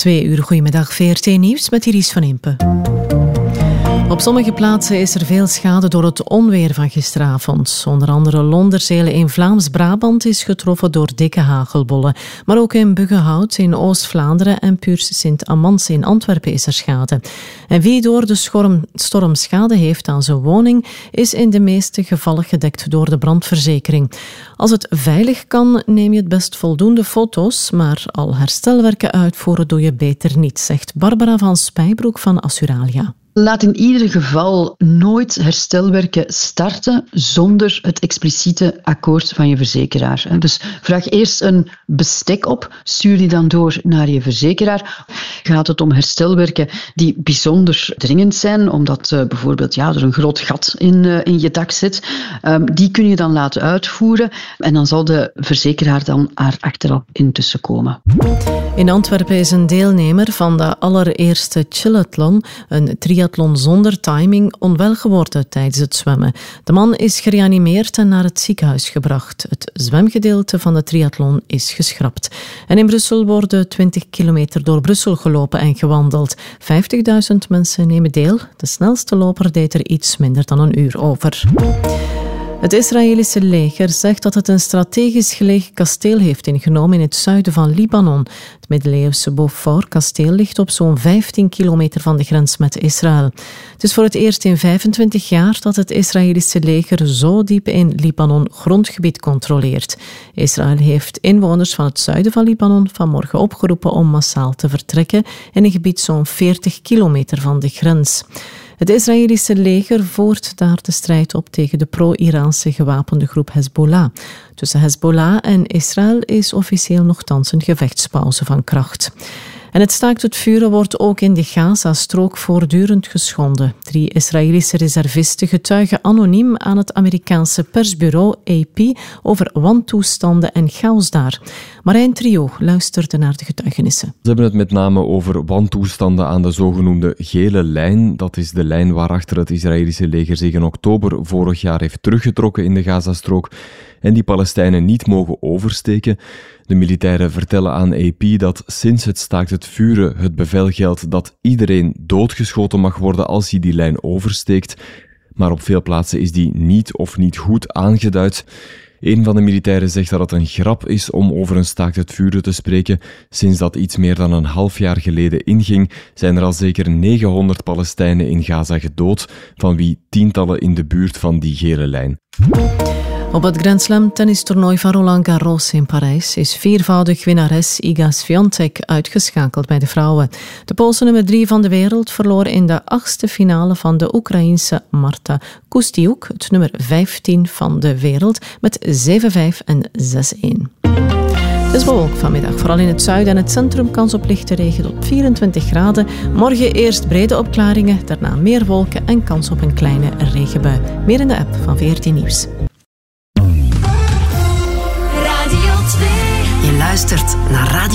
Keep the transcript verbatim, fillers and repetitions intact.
Twee uur, goedemiddag, V R T Nieuws met Iris van Impe. Op sommige plaatsen is er veel schade door het onweer van gisteravond. Onder andere Londerzele in Vlaams-Brabant is getroffen door dikke hagelbollen. Maar ook in Buggenhout in Oost-Vlaanderen en Puurs-Sint-Amans in Antwerpen is er schade. En wie door de storm, storm schade heeft aan zijn woning, is in de meeste gevallen gedekt door de brandverzekering. Als het veilig kan, neem je het best voldoende foto's, maar al herstelwerken uitvoeren doe je beter niet, zegt Barbara van Spijbroek van Assuralia. Laat in ieder geval nooit herstelwerken starten zonder het expliciete akkoord van je verzekeraar. Dus vraag eerst een bestek op, stuur die dan door naar je verzekeraar. Gaat het om herstelwerken die bijzonder dringend zijn, omdat uh, bijvoorbeeld ja, er een groot gat in, uh, in je dak zit, um, die kun je dan laten uitvoeren en dan zal de verzekeraar dan er achteraf intussen komen. In Antwerpen is een deelnemer van de allereerste Chillathlon, een triathlon zonder timing, onwel geworden tijdens het zwemmen. De man is gereanimeerd en naar het ziekenhuis gebracht. Het zwemgedeelte van de triathlon is geschrapt. En in Brussel worden twintig kilometer door Brussel gelopen en gewandeld. vijftigduizend mensen nemen deel. De snelste loper deed er iets minder dan een uur over. Het Israëlische leger zegt dat het een strategisch gelegen kasteel heeft ingenomen in het zuiden van Libanon. Het middeleeuwse Beaufort-kasteel ligt op zo'n vijftien kilometer van de grens met Israël. Het is voor het eerst in vijfentwintig jaar dat het Israëlische leger zo diep in Libanon grondgebied controleert. Israël heeft inwoners van het zuiden van Libanon vanmorgen opgeroepen om massaal te vertrekken in een gebied zo'n veertig kilometer van de grens. Het Israëlische leger voert daar de strijd op tegen de pro-Iraanse gewapende groep Hezbollah. Tussen Hezbollah en Israël is officieel nochtans een gevechtspauze van kracht. En het staakt het vuren wordt ook in de Gaza-strook voortdurend geschonden. Drie Israëlische reservisten getuigen anoniem aan het Amerikaanse persbureau A P over wantoestanden en chaos daar. Marijn Trio luisterde naar de getuigenissen. Ze hebben het met name over wantoestanden aan de zogenoemde gele lijn. Dat is de lijn waarachter het Israëlische leger zich in oktober vorig jaar heeft teruggetrokken in de Gazastrook en die Palestijnen niet mogen oversteken. De militairen vertellen aan A P dat sinds het staakt het vuren het bevel geldt dat iedereen doodgeschoten mag worden als hij die lijn oversteekt. Maar op veel plaatsen is die niet of niet goed aangeduid. Een van de militairen zegt dat het een grap is om over een staakt het vuren te spreken. Sinds dat iets meer dan een half jaar geleden inging, zijn er al zeker negenhonderd Palestijnen in Gaza gedood, van wie tientallen in de buurt van die gele lijn. Op het Grand Slam tennistoernooi van Roland Garros in Parijs is viervoudig winnares Iga Swiatek uitgeschakeld bij de vrouwen. De Poolse nummer drie van de wereld verloor in de achtste finale van de Oekraïense Marta Kustyuk, het nummer vijftien van de wereld, met zeven vijf en zes-een. Het is bewolkt vanmiddag, vooral in het zuiden en het centrum kans op lichte regen tot vierentwintig graden. Morgen eerst brede opklaringen, daarna meer wolken en kans op een kleine regenbui. Meer in de app van V R T Nieuws. Je luistert naar Radio